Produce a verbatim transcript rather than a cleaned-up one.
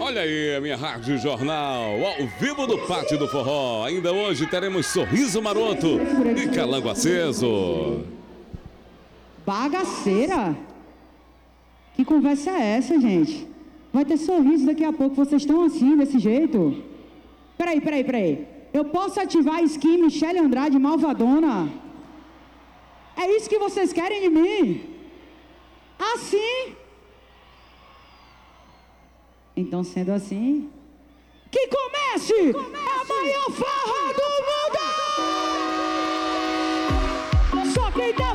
Olha aí, a minha Rádio Jornal, ao vivo do Pátio do Forró. Ainda hoje teremos Sorriso Maroto e Calango Aceso. Bagaceira? Que conversa é essa, gente? Vai ter sorriso daqui a pouco, vocês estão assim, desse jeito? Peraí, peraí, peraí. Eu posso ativar a skin Michele Andrade Malvadona? É isso que vocês querem de mim? Assim? Então, sendo assim, que comece, comece. A maior farra do